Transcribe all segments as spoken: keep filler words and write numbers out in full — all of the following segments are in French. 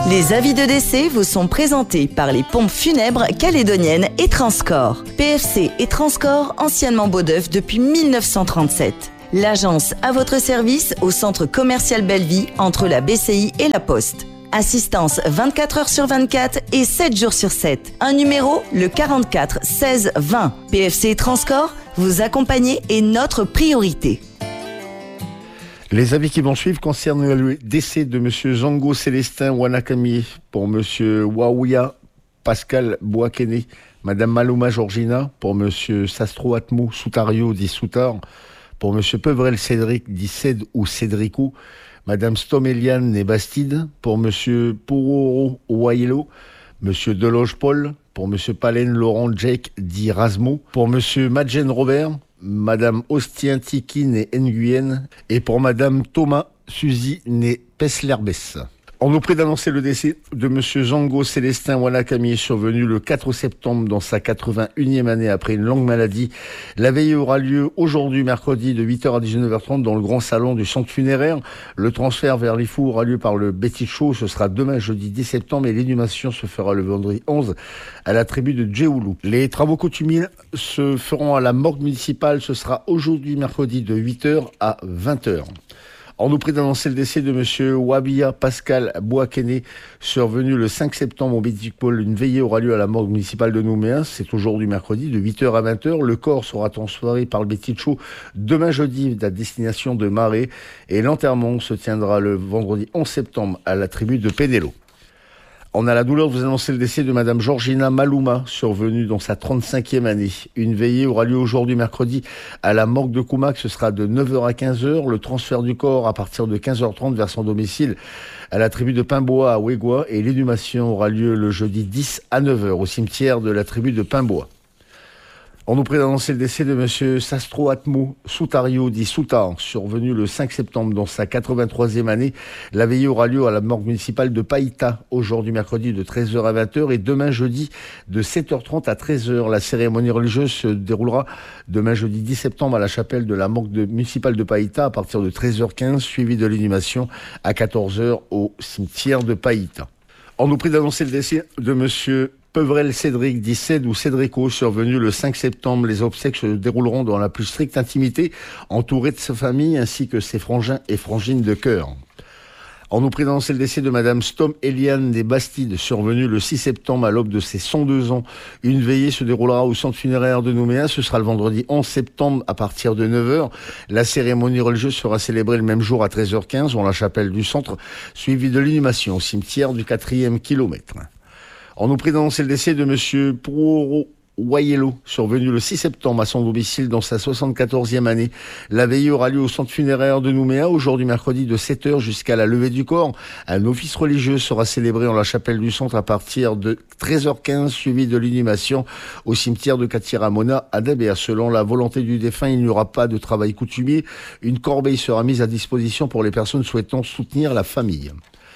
Les avis de décès vous sont présentés par les pompes funèbres calédoniennes et Transcorps. P F C et Transcorps, anciennement Beaudeuf depuis mille neuf cent trente-sept. L'agence à votre service au centre commercial Belleville entre la B C I et la Poste. Assistance vingt-quatre heures sur vingt-quatre et sept jours sur sept. Un numéro, le quarante-quatre seize vingt. P F C et Transcorps, vous accompagner est notre priorité. Les avis qui vont suivre concernent le décès de M. Zango Célestin Wanakami pour M. Waouya Pascal Boakene, Mme Maluma Georgina pour M. Sastro Atmo Soutario dit Soutar, pour M. Peuvrel Cédric dit Cède ou Cédricou, Mme Stomeliane et Bastide pour M. Pouroro Wailo, M. Deloge Paul pour M. Palen Laurent Jake dit Rasmo, pour M. Madjen Robert, Madame Ostien Tikin et Nguyen, et pour Madame Thomas Suzy né Peslerbès. On nous prie d'annoncer le décès de M. Zango Célestin Wanakami, survenu le quatre septembre dans sa quatre-vingt-unième année après une longue maladie. La veillée aura lieu aujourd'hui, mercredi, de huit heures à dix-neuf heures trente dans le grand salon du centre funéraire. Le transfert vers l'Ifou aura lieu par le Betty Show. Ce sera demain, jeudi dix septembre, et l'inhumation se fera le vendredi onze à la tribu de Djeoulou. Les travaux coutumiers se feront à la morgue municipale. Ce sera aujourd'hui, mercredi, de huit heures à vingt heures. On nous prie d'annoncer le décès de M. Wabia Pascal Boakene, survenu le cinq septembre au Betty Paul. Une veillée aura lieu à la morgue municipale de Nouméa. C'est aujourd'hui mercredi de huit heures à vingt heures. Le corps sera transféré par le Betty Show demain jeudi à destination de Marais. Et l'enterrement se tiendra le vendredi onze septembre à la tribu de Pénélo. On a la douleur de vous annoncer le décès de Madame Georgina Maluma, survenue dans sa trente-cinquième année. Une veillée aura lieu aujourd'hui mercredi à la morgue de Koumac. Ce sera de neuf heures à quinze heures. Le transfert du corps à partir de quinze heures trente vers son domicile à la tribu de Pimbois à Ouégois. Et l'inhumation aura lieu le jeudi dix à neuf heures au cimetière de la tribu de Pimbois. On nous prie d'annoncer le décès de M. Sastro Atmo Soutario dit Soutar, survenu le cinq septembre dans sa quatre-vingt-troisième année. La veillée aura lieu à la morgue municipale de Païta, aujourd'hui mercredi de treize heures à vingt heures et demain jeudi de sept heures trente à treize heures. La cérémonie religieuse se déroulera demain jeudi dix septembre à la chapelle de la morgue de, municipale de Païta à partir de treize heures quinze, suivie de l'inhumation à quatorze heures au cimetière de Païta. On nous prie d'annoncer le décès de M. Peuvrel Cédric dit Cède ou Cédrico, survenu le cinq septembre. Les obsèques se dérouleront dans la plus stricte intimité, entouré de sa famille ainsi que ses frangins et frangines de cœur. On nous prie d'annoncer le décès de Madame Stom Eliane des Bastides, survenue le six septembre à l'aube de ses cent deux ans. Une veillée se déroulera au centre funéraire de Nouméa. Ce sera le vendredi onze septembre à partir de neuf heures. La cérémonie religieuse sera célébrée le même jour à treize heures quinze dans la chapelle du centre, suivie de l'inhumation au cimetière du quatrième kilomètre. On nous prie d'annoncer le décès de M. Pouroro Wayelo, survenu le six septembre à son domicile dans sa soixante-quatorzième année. La veillée aura lieu au centre funéraire de Nouméa, aujourd'hui mercredi de sept heures jusqu'à la levée du corps. Un office religieux sera célébré en la chapelle du centre à partir de treize heures quinze, suivi de l'inhumation au cimetière de Katiramona à Dabéa. Selon la volonté du défunt, il n'y aura pas de travail coutumier. Une corbeille sera mise à disposition pour les personnes souhaitant soutenir la famille.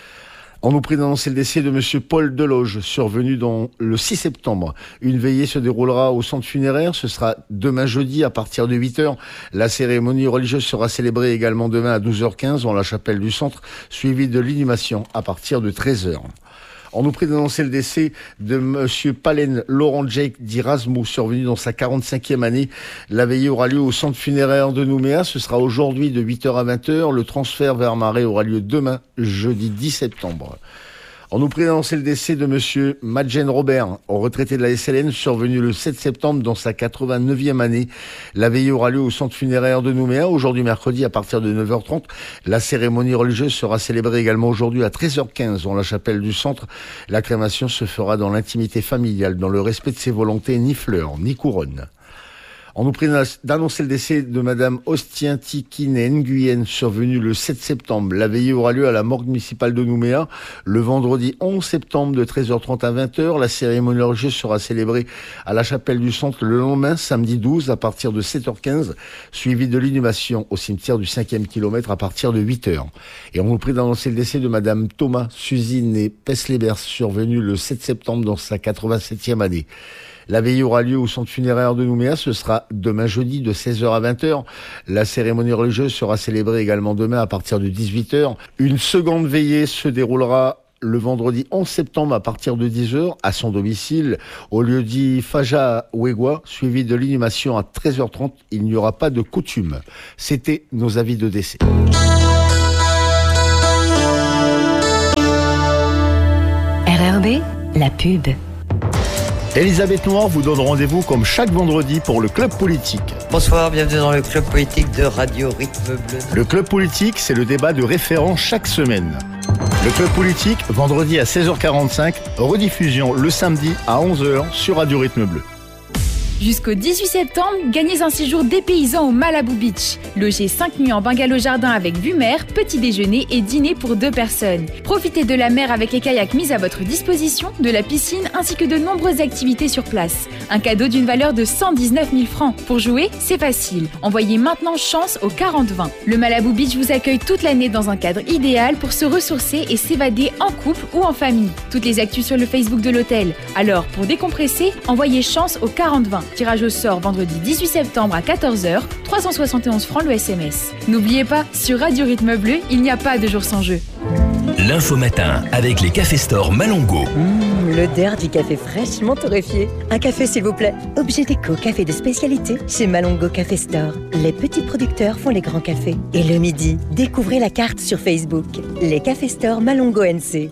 On nous prie d'annoncer le décès de M. Paul Deloge, survenu dans le six septembre. Une veillée se déroulera au centre funéraire. Ce sera demain jeudi à partir de huit heures. La cérémonie religieuse sera célébrée également demain à douze heures quinze dans la chapelle du centre, suivie de l'inhumation à partir de treize heures. On nous prie d'annoncer le décès de M. Palen Laurent Jake dit Rasmo, survenu dans sa quarante-cinquième année. La veillée aura lieu au centre funéraire de Nouméa. Ce sera aujourd'hui de huit heures à vingt heures. Le transfert vers Marais aura lieu demain, jeudi dix septembre. On nous prie d'annoncer le décès de M. Madjen Robert, retraité de la S L N, survenu le sept septembre dans sa quatre-vingt-neuvième année. La veillée aura lieu au centre funéraire de Nouméa, aujourd'hui mercredi à partir de neuf heures trente. La cérémonie religieuse sera célébrée également aujourd'hui à treize heures quinze dans la chapelle du centre. La crémation se fera dans l'intimité familiale, dans le respect de ses volontés, ni fleurs, ni couronne. On nous prie d'annoncer le décès de Madame Ostien Tikin et Nguyen, survenue le sept septembre. La veillée aura lieu à la morgue municipale de Nouméa le vendredi onze septembre de treize heures trente à vingt heures. La cérémonie religieuse sera célébrée à la chapelle du centre le lendemain, samedi douze, à partir de sept heures quinze, suivie de l'inhumation au cimetière du cinquième kilomètre à partir de huit heures. Et on nous prie d'annoncer le décès de Madame Thomas Suzine et Peslebers, survenue le sept septembre dans sa quatre-vingt-septième année. La veillée aura lieu au centre funéraire de Nouméa. Ce sera demain jeudi de seize heures à vingt heures. La cérémonie religieuse sera célébrée également demain à partir de dix-huit heures. Une seconde veillée se déroulera le vendredi onze septembre à partir de dix heures à son domicile au lieu-dit Faja Wegwa, suivi de l'inhumation à treize heures trente. Il n'y aura pas de coutume. C'était nos avis de décès. R R B, la pub. Elisabeth Noir vous donne rendez-vous comme chaque vendredi pour le Club Politique. Bonsoir, bienvenue dans le Club Politique de Radio Rythme Bleu. Le Club Politique, c'est le débat de référent chaque semaine. Le Club Politique, vendredi à seize heures quarante-cinq, rediffusion le samedi à onze heures sur Radio Rythme Bleu. Jusqu'au dix-huit septembre, gagnez un séjour dépaysant au Malibu Beach. Logez cinq nuits en bungalow jardin avec vue mer, petit déjeuner et dîner pour deux personnes. Profitez de la mer avec les kayaks mis à votre disposition, de la piscine ainsi que de nombreuses activités sur place. Un cadeau d'une valeur de cent dix-neuf mille francs. Pour jouer, c'est facile. Envoyez maintenant chance au quarante vingt. Le Malibu Beach vous accueille toute l'année dans un cadre idéal pour se ressourcer et s'évader en couple ou en famille. Toutes les actus sur le Facebook de l'hôtel. Alors, pour décompresser, envoyez chance au quarante vingt. Tirage au sort vendredi dix-huit septembre à quatorze heures, trois cent soixante et onze francs le S M S. N'oubliez pas, sur Radio Rythme Bleu, il n'y a pas de jour sans jeu. L'info matin avec les Café Store Malongo. Mmh, l'odeur du café fraîchement torréfié. Un café s'il vous plaît. Objet déco, café de spécialité chez Malongo Café Store. Les petits producteurs font les grands cafés. Et le midi, découvrez la carte sur Facebook. Les Café Store Malongo N C.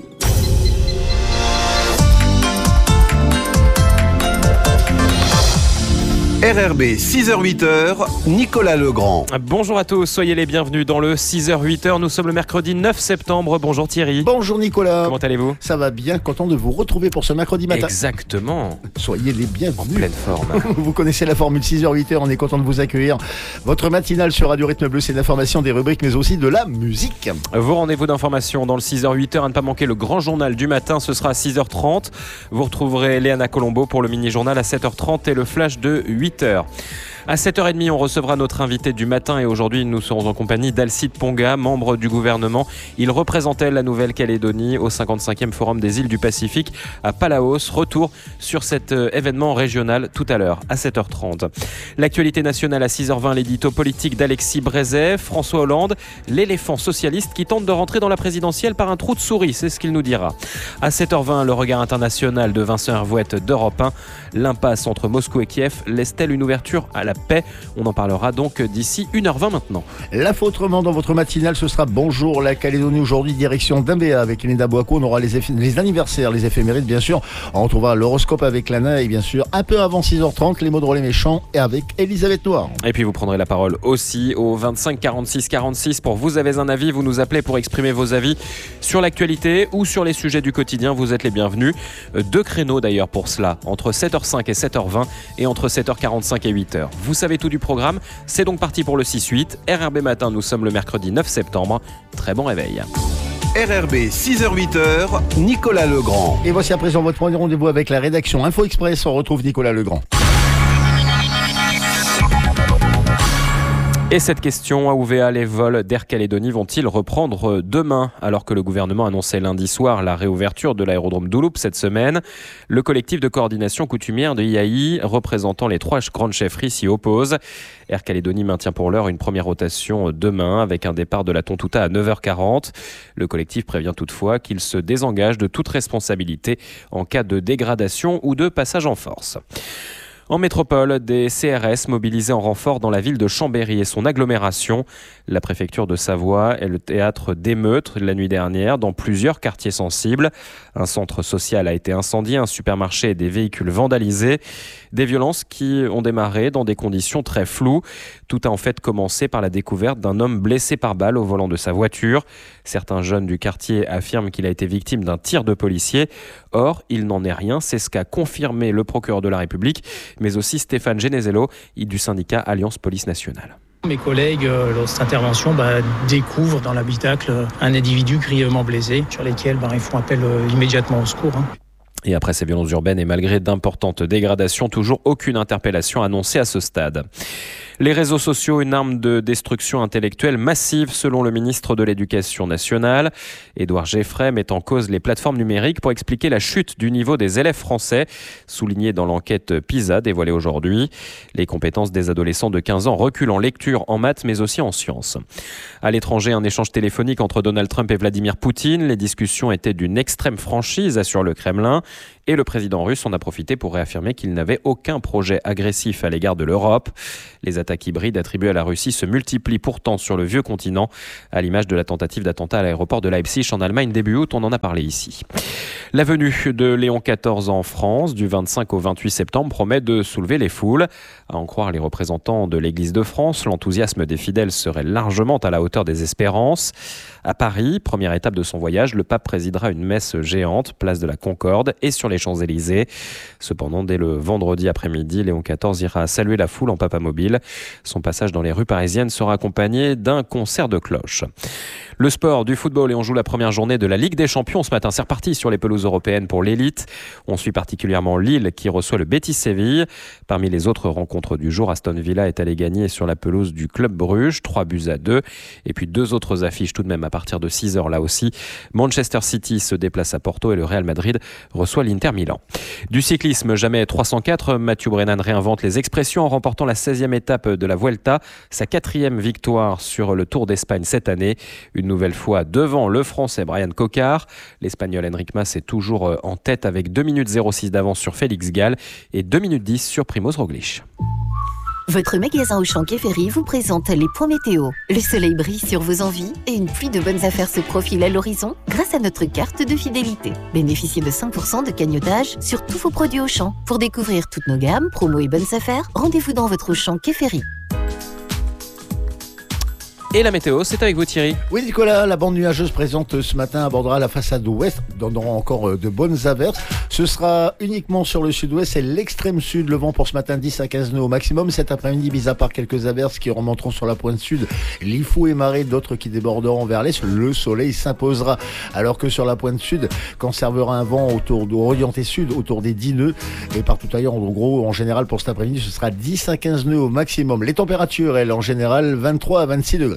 R R B six heures huit heures, Nicolas Legrand. Bonjour à tous, soyez les bienvenus dans le six heures huit heures. Nous sommes le mercredi neuf septembre. Bonjour Thierry. Bonjour Nicolas. Comment allez-vous ? Ça va bien, content de vous retrouver pour ce mercredi matin. Exactement. Soyez les bienvenus. En pleine forme. Vous connaissez la formule six heures huit heures, on est content de vous accueillir. Votre matinale sur Radio Rythme Bleu, c'est de l'information, des rubriques, mais aussi de la musique. Vos rendez-vous d'information dans le six heures huit heures, à ne pas manquer le grand journal du matin, ce sera à six heures trente. Vous retrouverez Léana Colombo pour le mini-journal à sept heures trente et le flash de huit heures. À sept heures trente, on recevra notre invité du matin et aujourd'hui nous serons en compagnie d'Alcide Ponga, membre du gouvernement. Il représentait la Nouvelle-Calédonie au cinquante-cinquième Forum des îles du Pacifique à Palaos. Retour sur cet événement régional tout à l'heure à sept heures trente. L'actualité nationale à six heures vingt, l'édito politique d'Alexis Brézet. François Hollande, l'éléphant socialiste qui tente de rentrer dans la présidentielle par un trou de souris, c'est ce qu'il nous dira. À sept heures vingt, le regard international de Vincent Hervouette d'Europe un. L'impasse entre Moscou et Kiev laisse-t-elle une ouverture à la paix ? On en parlera donc d'ici une heure vingt maintenant. L'info autrement dans votre matinale, ce sera Bonjour la Calédonie aujourd'hui, direction d'Imbéa avec Linda Boaco. On aura les, eff- les anniversaires, les éphémérides bien sûr. On retrouvera l'horoscope avec Lana et bien sûr un peu avant six heures trente, les mots de relais méchants et avec Elisabeth Noir. Et puis vous prendrez la parole aussi au vingt-cinq quarante-six quarante-six pour vous avez un avis. Vous nous appelez pour exprimer vos avis sur l'actualité ou sur les sujets du quotidien. Vous êtes les bienvenus. Deux créneaux d'ailleurs pour cela, entre sept heures cinq et sept heures vingt et entre sept heures quarante-cinq et huit heures. Vous savez tout du programme, c'est donc parti pour le six huit. R R B Matin, nous sommes le mercredi neuf septembre. Très bon réveil. R R B six heures huit heures, Nicolas Legrand. Et voici à présent votre point de rendez-vous avec la rédaction Info Express. On retrouve Nicolas Legrand. Et cette question, à O V A, les vols d'Air Calédonie vont-ils reprendre demain ? Alors que le gouvernement annonçait lundi soir la réouverture de l'aérodrome d'Ouloup cette semaine, le collectif de coordination coutumière de I A I, représentant les trois grandes chefferies, s'y oppose. Air Calédonie maintient pour l'heure une première rotation demain avec un départ de la Tontouta à neuf heures quarante. Le collectif prévient toutefois qu'il se désengage de toute responsabilité en cas de dégradation ou de passage en force. En métropole, des C R S mobilisés en renfort dans la ville de Chambéry et son agglomération. La préfecture de Savoie est le théâtre d'émeutes la nuit dernière dans plusieurs quartiers sensibles. Un centre social a été incendié, un supermarché et des véhicules vandalisés. Des violences qui ont démarré dans des conditions très floues. Tout a en fait commencé par la découverte d'un homme blessé par balle au volant de sa voiture. Certains jeunes du quartier affirment qu'il a été victime d'un tir de policier. Or, il n'en est rien, c'est ce qu'a confirmé le procureur de la République, mais aussi Stéphane Genezello du syndicat Alliance Police Nationale. Mes collègues, euh, lors de cette intervention, bah, découvrent dans l'habitacle un individu grièvement blessé, sur lesquels bah, ils font appel euh, immédiatement au secours. Hein. Et après ces violences urbaines et malgré d'importantes dégradations, toujours aucune interpellation annoncée à ce stade. Les réseaux sociaux, une arme de destruction intellectuelle massive selon le ministre de l'Éducation nationale. Édouard Geffray met en cause les plateformes numériques pour expliquer la chute du niveau des élèves français, souligné dans l'enquête PISA dévoilée aujourd'hui. Les compétences des adolescents de quinze ans reculent en lecture, en maths, mais aussi en sciences. À l'étranger, un échange téléphonique entre Donald Trump et Vladimir Poutine. Les discussions étaient d'une extrême franchise, assure le Kremlin. Et le président russe en a profité pour réaffirmer qu'il n'avait aucun projet agressif à l'égard de l'Europe. Les attaques hybrides attribuées à la Russie se multiplient pourtant sur le vieux continent, à l'image de la tentative d'attentat à l'aéroport de Leipzig en Allemagne début août, on en a parlé ici. La venue de Léon quatorze en France du vingt-cinq au vingt-huit septembre promet de soulever les foules. À en croire les représentants de l'Église de France, l'enthousiasme des fidèles serait largement à la hauteur des espérances. À Paris, première étape de son voyage, le pape présidera une messe géante, place de la Concorde et sur les Champs-Élysées. Cependant, dès le vendredi après-midi, Léon quatorze ira saluer la foule en papamobile. Son passage dans les rues parisiennes sera accompagné d'un concert de cloches. Le sport, du football, et on joue la première journée de la Ligue des Champions ce matin. C'est reparti sur les pelouses européennes pour l'élite. On suit particulièrement Lille qui reçoit le Betis Séville. Parmi les autres rencontres du jour, Aston Villa est allé gagner sur la pelouse du Club Bruges, trois buts à deux. Et puis deux autres affiches tout de même à partir de six heures là aussi. Manchester City se déplace à Porto et le Real Madrid reçoit l'Inter Milan. Du cyclisme, jamais trois cent quatre, Mathieu Brennan réinvente les expressions en remportant la seizième étape de la Vuelta, sa quatrième victoire sur le Tour d'Espagne cette année. Une nouvelle fois devant le Français Brian Cocard. L'Espagnol Enric Mas est toujours en tête avec deux minutes zéro six d'avance sur Félix Gall et deux minutes dix sur Primoz Roglic. Votre magasin Auchan Quai Ferry vous présente les points météo. Le soleil brille sur vos envies et une pluie de bonnes affaires se profile à l'horizon grâce à notre carte de fidélité. Bénéficiez de cinq pour cent de cagnotage sur tous vos produits Auchan. Pour découvrir toutes nos gammes, promos et bonnes affaires, rendez-vous dans votre Auchan Quai Ferry. Et la météo, c'est avec vous Thierry. Oui Nicolas, la bande nuageuse présente ce matin abordera la façade ouest, donnant encore de bonnes averses. Ce sera uniquement sur le sud-ouest et l'extrême sud. Le vent pour ce matin dix à quinze nœuds au maximum. Cet après-midi, mis à part quelques averses qui remonteront sur la pointe sud, Lifou et Marais, d'autres qui déborderont vers l'est, le soleil s'imposera. Alors que sur la pointe sud, conservera un vent autour d'orienté sud, autour des dix nœuds. Et partout ailleurs, en gros, en général, pour cet après-midi, ce sera dix à quinze nœuds au maximum. Les températures, elles, en général, vingt-trois à vingt-six degrés.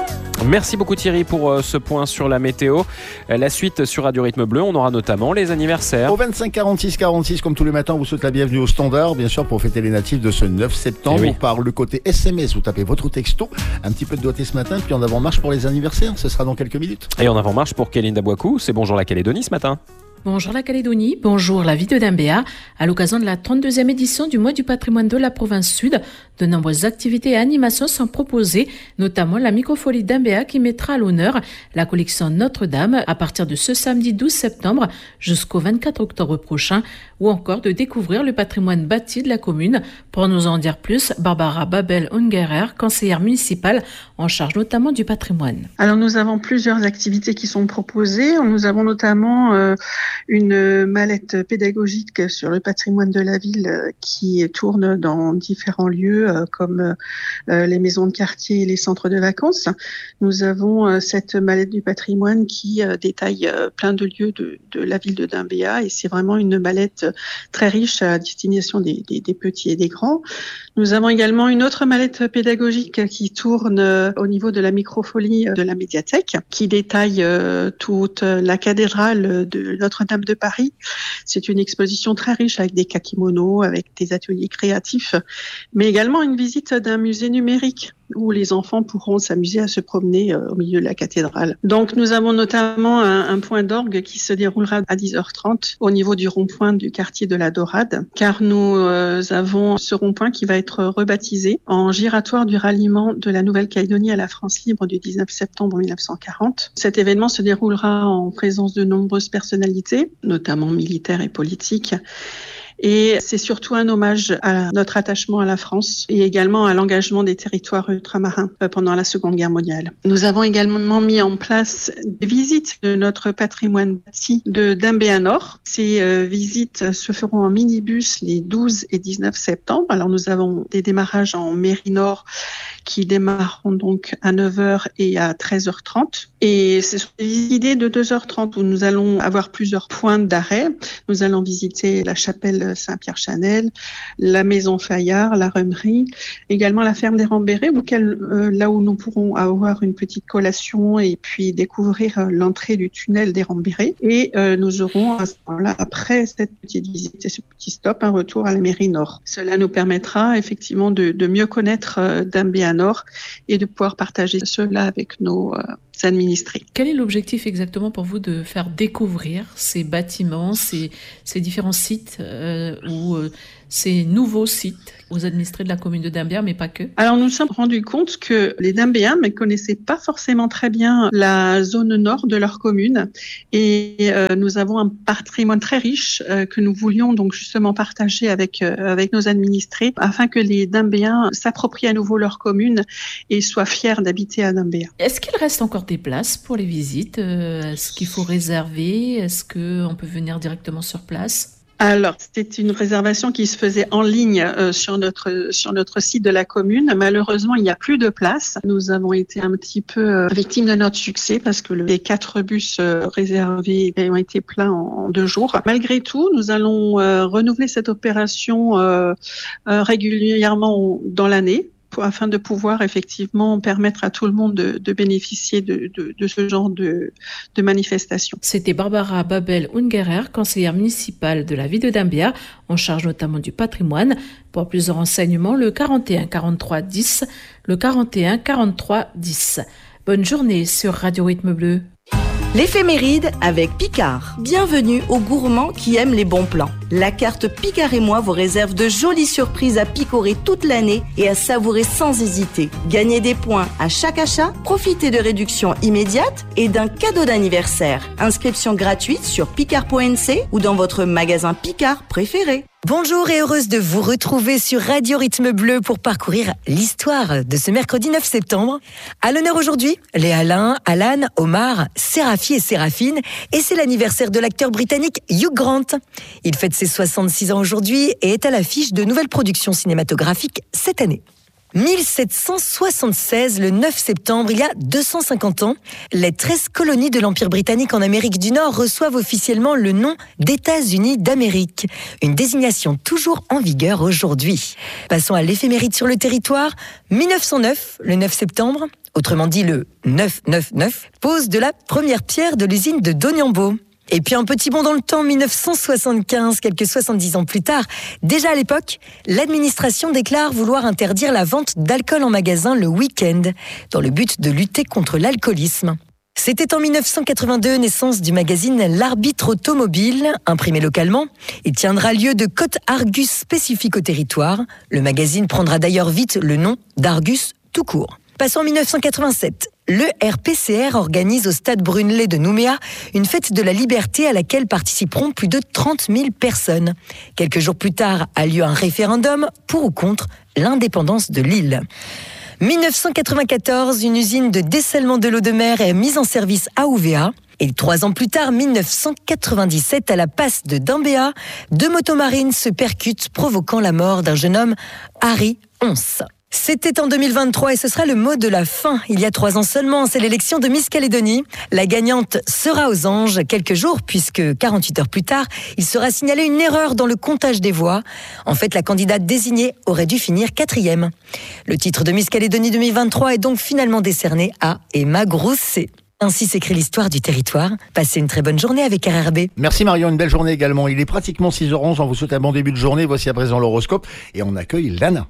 Merci beaucoup Thierry pour euh, ce point sur la météo. Euh, la suite sur Radio Rythme Bleu, on aura notamment les anniversaires. Au vingt-cinq quarante-six quarante-six, comme tous les matins, on vous souhaite la bienvenue au Standard, bien sûr, pour fêter les natifs de ce neuf septembre. Oui. Par le côté S M S, vous tapez votre texto, un petit peu de doigté ce matin, puis en avant-marche pour les anniversaires, ce sera dans quelques minutes. Et en avant-marche pour Kéline Dabouakou, c'est Bonjour la Calédonie ce matin. Bonjour la Calédonie, bonjour la ville de Dambéa. À l'occasion de la trente-deuxième édition du mois du patrimoine de la province sud, de nombreuses activités et animations sont proposées, notamment la microfolie Dambéa qui mettra à l'honneur la collection Notre-Dame à partir de ce samedi douze septembre jusqu'au vingt-quatre octobre prochain, ou encore de découvrir le patrimoine bâti de la commune. Pour nous en dire plus, Barbara Babel-Ungerer, conseillère municipale en charge notamment du patrimoine. Alors nous avons plusieurs activités qui sont proposées. Nous avons notamment euh, une mallette pédagogique sur le patrimoine de la ville euh, qui tourne dans différents lieux euh, comme euh, les maisons de quartier et les centres de vacances. Nous avons euh, cette mallette du patrimoine qui euh, détaille euh, plein de lieux de, de la ville de Dambéa et c'est vraiment une mallette très riche à destination des, des, des petits et des grands. Nous avons également une autre mallette pédagogique qui tourne euh, au niveau de la microfolie de la médiathèque qui détaille euh, toute la cathédrale de Notre-Dame de Paris. C'est une exposition très riche avec des kakimonos, avec des ateliers créatifs, mais également une visite d'un musée numérique où les enfants pourront s'amuser à se promener euh, au milieu de la cathédrale. Donc nous avons notamment un, un point d'orgue qui se déroulera à dix heures trente au niveau du rond-point du quartier de la Dorade, car nous euh, avons ce rond-point qui va être rebaptisé en giratoire du ralliement de la Nouvelle-Calédonie à la France libre du dix-neuf septembre mille neuf cent quarante. Cet événement se déroulera en présence de nombreuses personnalités, notamment militaires et politiques. Et c'est surtout un hommage à notre attachement à la France et également à l'engagement des territoires ultramarins pendant la Seconde Guerre mondiale. Nous avons également mis en place des visites de notre patrimoine bâti de Dambéa Nord. Ces euh, visites se feront en minibus les douze et dix-neuf septembre. Alors nous avons des démarrages en mairie nord qui démarreront donc à neuf heures et à treize heures trente. Et ce sont des idées de deux heures trente où nous allons avoir plusieurs points d'arrêt. Nous allons visiter la chapelle ville Saint-Pierre-Chanel, la maison Fayard, la Remerie, également la ferme des Rambérés, auquel, euh, là où nous pourrons avoir une petite collation et puis découvrir euh, l'entrée du tunnel des Rambérés. Et euh, nous aurons à ce moment-là, après cette petite visite et ce petit stop, un retour à la mairie Nord. Cela nous permettra effectivement de, de mieux connaître euh, Dambéa Nord et de pouvoir partager cela avec nos euh, administrés. Quel est l'objectif exactement pour vous de faire découvrir ces bâtiments, ces, ces différents sites euh, ou euh, ces nouveaux sites aux administrés de la commune de Dambéa, mais pas que? Alors nous nous sommes rendus compte que les Dambéens ne connaissaient pas forcément très bien la zone nord de leur commune et euh, nous avons un patrimoine très riche euh, que nous voulions donc justement partager avec euh, avec nos administrés afin que les Dambéens s'approprient à nouveau leur commune et soient fiers d'habiter à Dambéa. Est-ce qu'il reste encore des places pour les visites? Est-ce qu'il faut réserver? Est-ce qu'on peut venir directement sur place? Alors, c'était une réservation qui se faisait en ligne euh, sur notre sur notre site de la commune. Malheureusement, il n'y a plus de place. Nous avons été un petit peu euh, victimes de notre succès parce que le, les quatre bus euh, réservés ont été pleins en, en deux jours. Malgré tout, nous allons euh, renouveler cette opération euh, euh, régulièrement dans l'année, afin de pouvoir effectivement permettre à tout le monde de, de bénéficier de, de, de ce genre de, de manifestation. C'était Barbara Babel-Ungerer, conseillère municipale de la ville de Dambéa, en charge notamment du patrimoine. Pour plus de renseignements, le quarante et un quarante-trois dix, le quarante et un quarante-trois dix. Bonne journée sur Radio Rythme Bleu. L'éphéméride avec Picard. Bienvenue aux gourmands qui aiment les bons plans. La carte Picard et moi vous réserve de jolies surprises à picorer toute l'année et à savourer sans hésiter. Gagnez des points à chaque achat, profitez de réductions immédiates et d'un cadeau d'anniversaire. Inscription gratuite sur picard point n c ou dans votre magasin Picard préféré. Bonjour et heureuse de vous retrouver sur Radio Rythme Bleu pour parcourir l'histoire de ce mercredi neuf septembre. À l'honneur aujourd'hui, les Alain, Alan, Omar, Séraphie et Séraphine. Et c'est l'anniversaire de l'acteur britannique Hugh Grant. Il fête ses soixante-six ans aujourd'hui et est à l'affiche de nouvelles productions cinématographiques cette année. mille sept cent soixante-seize, le neuf septembre, il y a deux cent cinquante ans, les treize colonies de l'Empire britannique en Amérique du Nord reçoivent officiellement le nom d'États-Unis d'Amérique, une désignation toujours en vigueur aujourd'hui. Passons à l'éphéméride sur le territoire. mille neuf cent neuf, le neuf septembre, autrement dit le neuf neuf neuf, pose de la première pierre de l'usine de Doniambo. Et puis un petit bond dans le temps, mille neuf cent soixante-quinze, quelques soixante-dix ans plus tard, déjà à l'époque, l'administration déclare vouloir interdire la vente d'alcool en magasin le week-end, dans le but de lutter contre l'alcoolisme. C'était en mille neuf cent quatre-vingt-deux, naissance du magazine L'Arbitre Automobile, imprimé localement. Il tiendra lieu de cote Argus spécifique au territoire. Le magazine prendra d'ailleurs vite le nom d'Argus tout court. Passons en mille neuf cent quatre-vingt-sept. Le R P C R organise au stade Brunelay de Nouméa une fête de la liberté à laquelle participeront plus de trente mille personnes. Quelques jours plus tard a lieu un référendum pour ou contre l'indépendance de l'île. mille neuf cent quatre-vingt-quatorze, une usine de dessalement de l'eau de mer est mise en service à Ouvéa. Et trois ans plus tard, mille neuf cent quatre-vingt-dix-sept, à la passe de Dambéa, deux motomarines se percutent, provoquant la mort d'un jeune homme, Harry Once. C'était en deux mille vingt-trois et ce sera le mot de la fin. Il y a trois ans seulement, c'est l'élection de Miss Calédonie. La gagnante sera aux anges quelques jours puisque quarante-huit heures plus tard, il sera signalé une erreur dans le comptage des voix. En fait, la candidate désignée aurait dû finir quatrième. Le titre de Miss Calédonie deux mille vingt-trois est donc finalement décerné à Emma Grousset. Ainsi s'écrit l'histoire du territoire. Passez une très bonne journée avec R R B. Merci Marion, une belle journée également. Il est pratiquement six heures onze, on vous souhaite un bon début de journée. Voici à présent l'horoscope et on accueille Lana.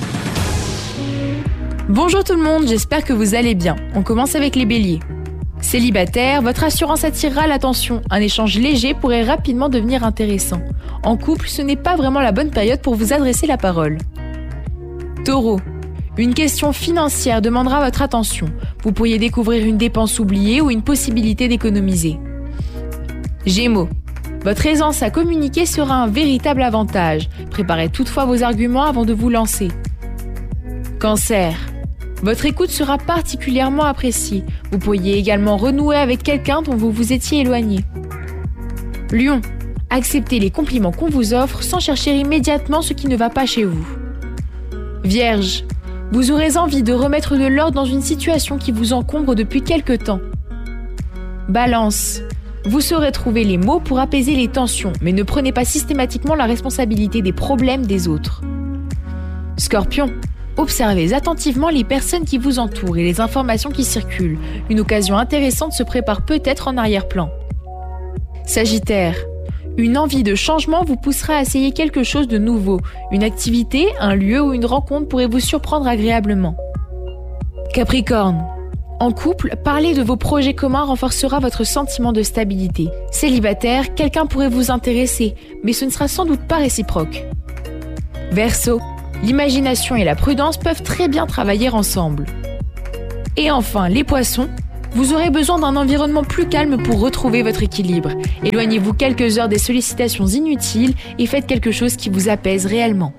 Bonjour tout le monde, j'espère que vous allez bien. On commence avec les béliers. Célibataire, votre assurance attirera l'attention. Un échange léger pourrait rapidement devenir intéressant. En couple, ce n'est pas vraiment la bonne période pour vous adresser la parole. Taureau, une question financière demandera votre attention. Vous pourriez découvrir une dépense oubliée ou une possibilité d'économiser. Gémeaux, votre aisance à communiquer sera un véritable avantage. Préparez toutefois vos arguments avant de vous lancer. Cancer, votre écoute sera particulièrement appréciée. Vous pourriez également renouer avec quelqu'un dont vous vous étiez éloigné. Lion, acceptez les compliments qu'on vous offre sans chercher immédiatement ce qui ne va pas chez vous. Vierge, vous aurez envie de remettre de l'ordre dans une situation qui vous encombre depuis quelque temps. Balance, Vous saurez trouver les mots pour apaiser les tensions, mais ne prenez pas systématiquement la responsabilité des problèmes des autres. Scorpion, observez attentivement les personnes qui vous entourent et les informations qui circulent. Une occasion intéressante se prépare peut-être en arrière-plan. Sagittaire, une envie de changement vous poussera à essayer quelque chose de nouveau. Une activité, un lieu ou une rencontre pourrait vous surprendre agréablement. Capricorne, en couple, parler de vos projets communs renforcera votre sentiment de stabilité. Célibataire, quelqu'un pourrait vous intéresser, mais ce ne sera sans doute pas réciproque. Verseau, l'imagination et la prudence peuvent très bien travailler ensemble. Et enfin, les poissons, vous aurez besoin d'un environnement plus calme pour retrouver votre équilibre. Éloignez-vous quelques heures des sollicitations inutiles et faites quelque chose qui vous apaise réellement.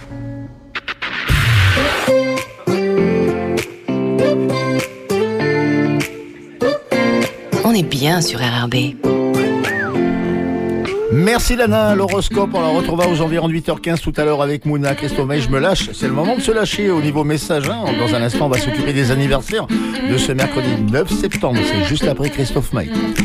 On est bien sur R R B. Merci Lana, l'horoscope, on la retrouvera aux environs de huit heures quinze tout à l'heure avec Mouna, Christophe May, je me lâche, c'est le moment de se lâcher au niveau message, hein. Dans un instant on va s'occuper des anniversaires de ce mercredi neuf septembre, c'est juste après Christophe May.